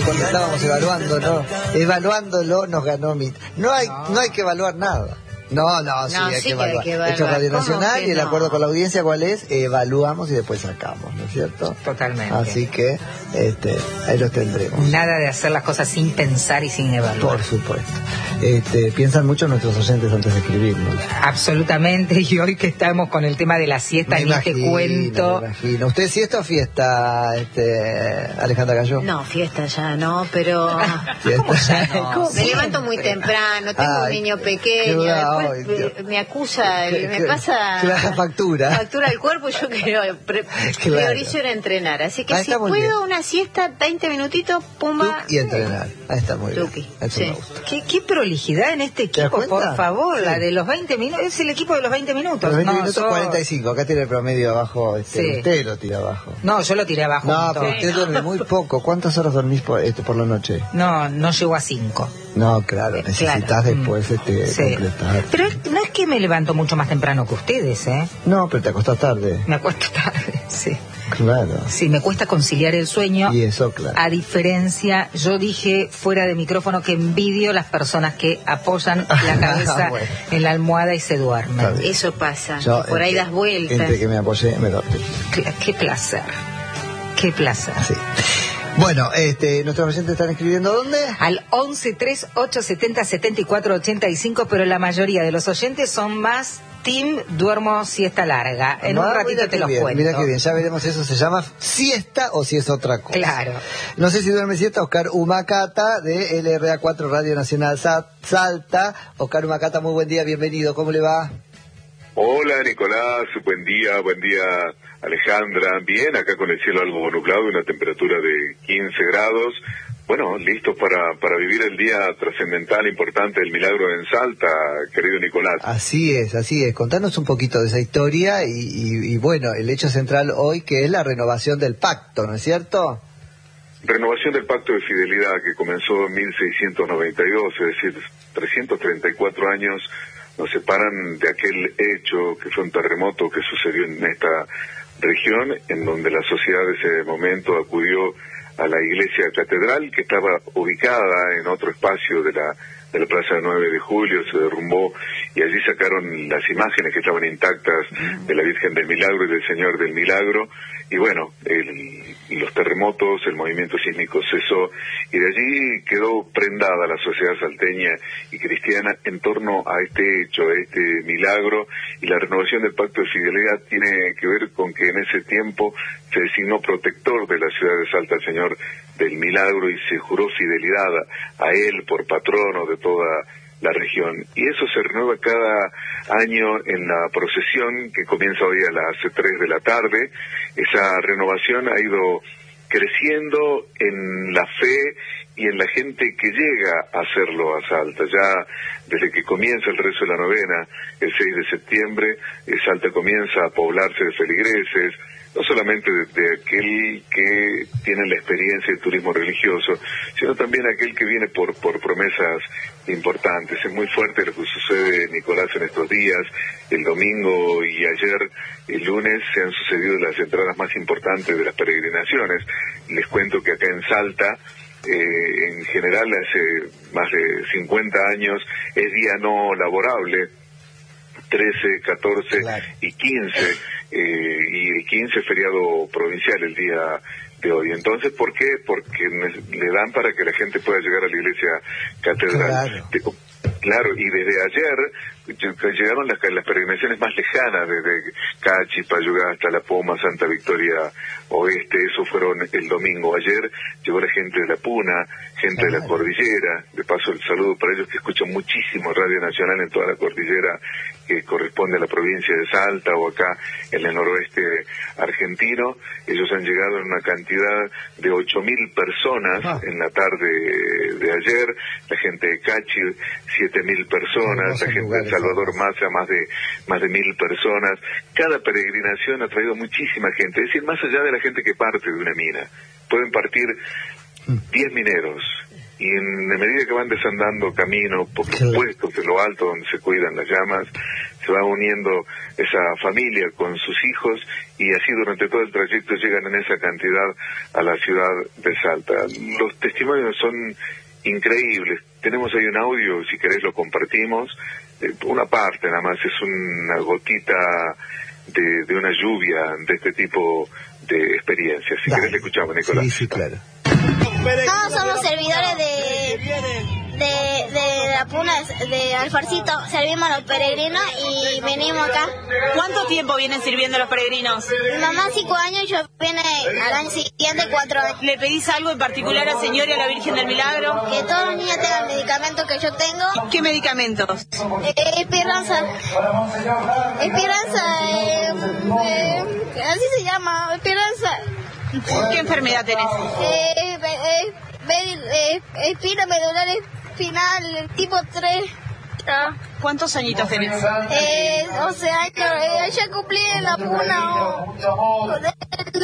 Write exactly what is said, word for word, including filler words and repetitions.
cuando estábamos evaluando, ¿no? Evaluándolo nos ganó M I T. No hay, no, no hay que evaluar nada. No, no, sí, no, hay, sí que evaluar. que hay que evaluar. Esto es Radio Nacional y el no? acuerdo con la audiencia, ¿cuál es? Evaluamos y después sacamos, ¿no es cierto? Totalmente. Así que este, ahí los tendremos. Nada de hacer las cosas sin pensar y sin evaluar. Por supuesto. Este, piensan mucho nuestros oyentes antes de escribirnos. Absolutamente, y hoy que estamos con el tema de la siesta, Me ni imagino, te cuento. me imagino. ¿Usted es siesta o fiesta, este, Alejandra Gallo? No, fiesta ya no, pero ¿Fiesta? No, me levanto muy temprano, tengo Ay, un niño qué pequeño, bravo, después ay, me, me acusa, Qué- me qué- pasa claro, factura. factura el cuerpo y yo quiero, pre- Claro. priorizo era entrenar, así que Ah, si está muy puedo bien. una siesta, veinte minutitos, pumba. Y entrenar. Ahí está muy bien. Tuki, Eso sí. me gusta. ¿Qué, qué prolijidad en este ¿Te das equipo, cuenta? por favor, Sí. la de los veinte minutos, es el equipo de los veinte minutos. Los veinte no, minutos yo- cuarenta y cinco, acá tiene el promedio abajo, este, Sí. usted lo tira abajo. No, yo lo tiré abajo. No, un pero montón. usted duerme muy poco. ¿Cuántas horas dormís por, este, por la noche? No, no llego a cinco. No, claro, necesitas Claro. después este, Sí. completar. Pero es- no es que me levanto mucho más temprano que ustedes, ¿eh? No, pero te acostás tarde. Me acuesto tarde, sí. Claro. Sí, me cuesta conciliar el sueño. Y eso, claro. A diferencia, yo dije fuera de micrófono que envidio las personas que apoyan la cabeza Bueno. en la almohada y se Está duermen. bien. Eso pasa, Yo, por ahí entre- das vueltas. Entre que me apoyé, me dormí. Qué, qué placer. Qué placer. Sí. Bueno, este, nuestros oyentes están escribiendo ¿dónde? Al once tres ocho setenta setenta y cuatro ochenta y cinco, pero la mayoría de los oyentes son más team duermo siesta larga. En Ah, un mira ratito qué te los bien, cuento. Mira qué bien, ya veremos si eso se llama siesta o si es otra cosa. Claro. No sé si duerme siesta Oscar Humacata de L R A cuatro Radio Nacional Sa- Salta. Oscar Humacata, muy buen día, bienvenido, ¿cómo le va? Hola Nicolás, buen día, buen día Alejandra. Bien, acá con el cielo algo nublado y una temperatura de quince grados. Bueno, listos para, para vivir el día trascendental, importante del milagro en Salta, querido Nicolás. Así es, así es. Contanos un poquito de esa historia y, y, y bueno, el hecho central hoy que es la renovación del pacto, ¿no es cierto? Renovación del Pacto de Fidelidad que comenzó en mil seiscientos noventa y dos, es decir, trescientos treinta y cuatro años nos separan de aquel hecho que fue un terremoto que sucedió en esta región, en donde la sociedad de ese momento acudió a la iglesia catedral, que estaba ubicada en otro espacio de la de la Plaza nueve de Julio, se derrumbó y allí sacaron las imágenes que estaban intactas de la Virgen del Milagro y del Señor del Milagro, y bueno, el, los terremotos, el movimiento sísmico cesó, y de allí quedó prendada la sociedad salteña y cristiana en torno a este hecho, a este milagro, y la renovación del Pacto de Fidelidad tiene que ver con que en ese tiempo se designó protector de la ciudad de Salta al Señor del Milagro y se juró fidelidad a él por patrono de toda la región. Y eso se renueva cada año en la procesión que comienza hoy a las tres de la tarde. Esa renovación ha ido creciendo en la fe y en la gente que llega a hacerlo a Salta. Ya desde que comienza el rezo de la novena, el seis de septiembre, eh, Salta comienza a poblarse de feligreses, no solamente de, de aquel que tiene la experiencia de turismo religioso, sino también aquel que viene por, por promesas importantes. Es muy fuerte lo que sucede, Nicolás, en estos días. El domingo y ayer, el lunes, se han sucedido las entradas más importantes de las peregrinaciones. Les cuento que acá en Salta, eh, en general, hace más de cincuenta años, es día no laborable, trece, catorce Claro. y quince, eh, y el quince feriado provincial el día de hoy. Entonces, ¿por qué? Porque ne- le dan para que la gente pueda llegar a la iglesia catedral. Claro. De- Claro, y desde ayer ll- llegaron las, las peregrinaciones más lejanas, desde Cachi, Payugá hasta La Poma, Santa Victoria Oeste, eso fueron el domingo. Ayer llegó la gente de La Puna, gente de la Claro. Cordillera, de paso el saludo para ellos que escuchan muchísimo Radio Nacional en toda la cordillera que corresponde a la provincia de Salta o acá en el noroeste argentino. Ellos han llegado en una cantidad de ocho mil personas Ah. en la tarde de ayer, la gente de Cachi, siete mil personas, Hermosos la gente de lugares, Salvador hermosos. Maza, más de más de mil personas. Cada peregrinación ha traído muchísima gente, es decir, más allá de la gente que parte de una mina, pueden partir diez mineros, y en la medida que van desandando camino, por supuesto que lo alto donde se cuidan las llamas, se va uniendo esa familia con sus hijos y así durante todo el trayecto llegan en esa cantidad a la ciudad de Salta. Los testimonios son increíbles. Tenemos ahí un audio, si querés lo compartimos, eh, una parte nada más, es una gotita de, de una lluvia de este tipo de experiencias. Si querés le escuchamos, Nicolás. Sí, sí, claro. Todos somos servidores de, de, de la puna de Alfarcito, servimos a los peregrinos y venimos acá. ¿Cuánto tiempo vienen sirviendo los peregrinos? Mi mamá cinco años y yo viene al año siguiente cuatro años. ¿Le pedís algo en particular al Señor y a la Virgen del Milagro? Que todos los niños tengan medicamentos que yo tengo. ¿Qué medicamentos? Eh, esperanza. Esperanza, eh, eh, así se llama, esperanza. ¿Qué enfermedad tenés? Eh, eh, eh, espina medular espinal, tipo tres. Ah. ¿Cuántos añitos tenés? Eh, doce años, eh, ya cumplí en la puna. Oh,